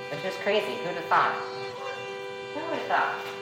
which was crazy. Who'd have thought? Who would have thought?